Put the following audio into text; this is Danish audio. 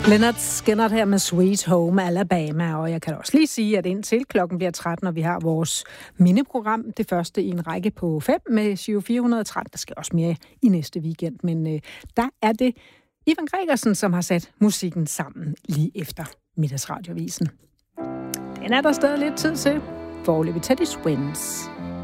Leonard Skinner her med Sweet Home Alabama, og jeg kan også lige sige, at indtil klokken bliver 13, når vi har vores mindeprogram, det første i en række på 5 med Giro 413, der skal også mere i næste weekend, men der er det Ivan Gregersen, som har sat musikken sammen lige efter middagsradiovisen. Den er der stadig lidt tid til. Foreløbig Teddy Swims.